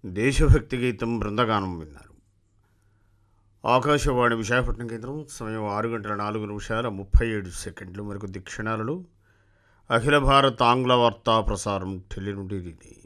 దేశభక్తి గీతం బృందగానం విన్నారు. ఆకాశవాణి విశాఖపట్నం కేంద్రం. సమయం 6:04:37 మరికొద్ది క్షణాలలో అఖిల భారత ఆంగ్ల వార్తా ప్రసారం ఢిల్లీ నుండి రిలే.